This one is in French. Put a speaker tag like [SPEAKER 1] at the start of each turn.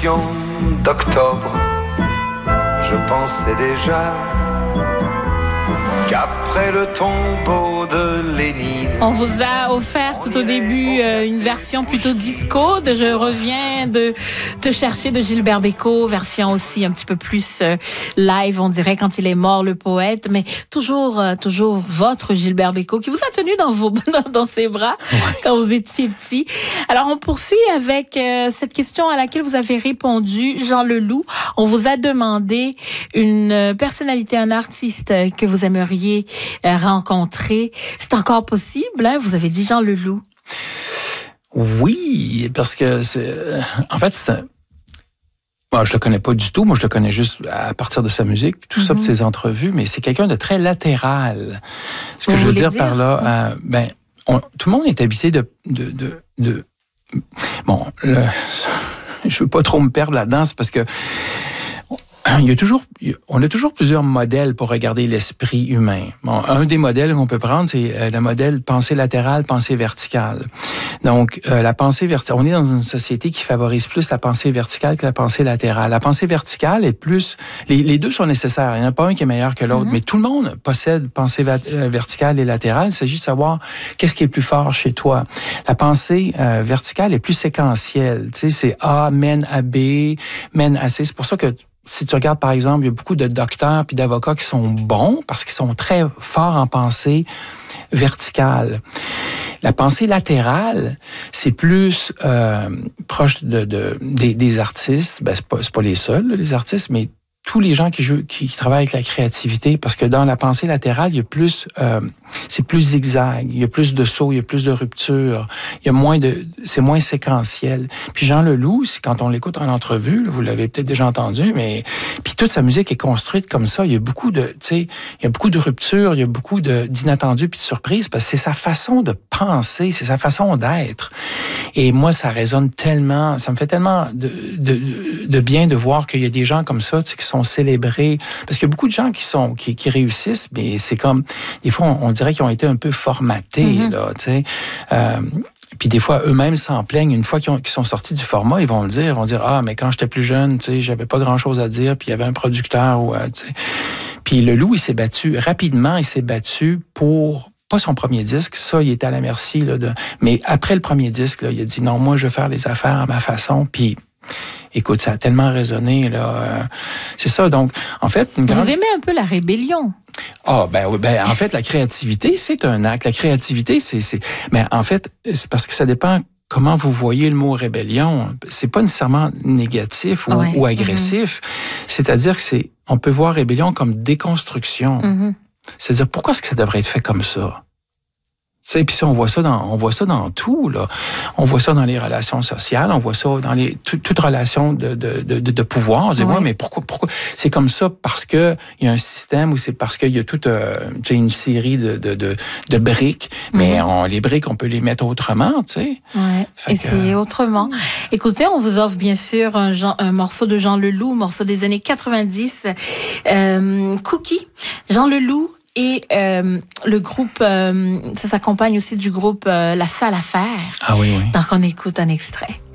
[SPEAKER 1] révolution d'octobre, je pensais déjà qu'après le tombeau de Lénine...
[SPEAKER 2] On vous a offert tout au début une version plutôt disco de Je reviens de te chercher de Gilbert Bécaud, version aussi un petit peu plus live, on dirait, quand il est mort, le poète, mais toujours votre Gilbert Bécaud qui vous a tenu dans ses bras quand vous étiez petit. Alors, on poursuit avec cette question à laquelle vous avez répondu, Jean Leloup. On vous a demandé une personnalité, un artiste que vous aimeriez rencontrer. C'est encore possible, hein? Vous avez dit Jean Leloup.
[SPEAKER 3] Oui, parce que en fait, moi, je le connais pas du tout. Moi, je le connais juste à partir de sa musique, tout ça, de ses entrevues, mais c'est quelqu'un de très latéral. Ce que je veux dire par là, tout le monde est habitué de bon, je veux pas trop me perdre là-dedans, c'est parce que on a toujours plusieurs modèles pour regarder l'esprit humain. Bon, un des modèles qu'on peut prendre, c'est le modèle pensée latérale, pensée verticale. Donc, la pensée verticale, on est dans une société qui favorise plus la pensée verticale que la pensée latérale. La pensée verticale est plus... Les deux sont nécessaires. Il n'y en a pas un qui est meilleur que l'autre, mais tout le monde possède pensée verticale et latérale. Il s'agit de savoir qu'est-ce qui est plus fort chez toi. La pensée verticale est plus séquentielle. Tu sais, c'est A mène à B, mène à C. C'est pour ça que si tu regardes, par exemple, il y a beaucoup de docteurs puis d'avocats qui sont bons parce qu'ils sont très forts en pensée verticale. La pensée latérale, c'est plus proche des artistes. Ben, c'est pas les seuls, les artistes, mais tous les gens qui travaillent avec la créativité, parce que dans la pensée latérale, il y a plus, c'est plus zigzag, il y a plus de sauts, il y a plus de ruptures, il y a c'est moins séquentiel. Puis Jean Leloup, quand on l'écoute en entrevue, vous l'avez peut-être déjà entendu, mais puis toute sa musique est construite comme ça. Il y a beaucoup de, il y a beaucoup de ruptures, il y a beaucoup d'inattendus puis de surprises, parce que c'est sa façon de penser, c'est sa façon d'être. Et moi, ça résonne tellement, ça me fait tellement de bien de voir qu'il y a des gens comme ça, qui sont célébrés. Parce qu'il y a beaucoup de gens qui réussissent, mais c'est comme, des fois, on dirait qu'ils ont été un peu formatés, là, tu sais. Puis des fois, eux-mêmes s'en plaignent. Une fois qu'ils sont sortis du format, ils vont le dire. Ils vont dire, ah, mais quand j'étais plus jeune, tu sais, j'avais pas grand-chose à dire, puis il y avait un producteur, ou, tu sais. Puis Leloup, il s'est battu rapidement, il s'est battu pour... Pas son premier disque, ça, il était à la merci, là, mais après le premier disque, là, il a dit, non, moi, je veux faire les affaires à ma façon, puis... Écoute, ça a tellement résonné, là. C'est ça, donc, en fait...
[SPEAKER 2] Vous aimez un peu la rébellion?
[SPEAKER 3] Ah, en fait, la créativité, c'est un acte. La créativité, mais en fait, c'est parce que ça dépend comment vous voyez le mot rébellion. C'est pas nécessairement négatif ou agressif. C'est-à-dire que on peut voir rébellion comme déconstruction. C'est-à-dire, pourquoi est-ce que ça devrait être fait comme ça? Et puis on voit ça dans tout, là. On voit ça dans les relations sociales, on voit ça dans toute relation de pouvoir. On se dit, ouais, mais pourquoi c'est comme ça parce que il y a un système ou c'est parce qu'il y a toute une série de briques, mais les briques, on peut les mettre autrement, tu sais.
[SPEAKER 2] Ouais. C'est autrement. Écoutez, on vous offre bien sûr un morceau de Jean Leloup, un morceau des années 90, Cookie, Jean Leloup. Et le groupe, ça s'accompagne aussi du groupe La Salle à faire.
[SPEAKER 3] Ah oui, oui.
[SPEAKER 2] Donc, on écoute un extrait.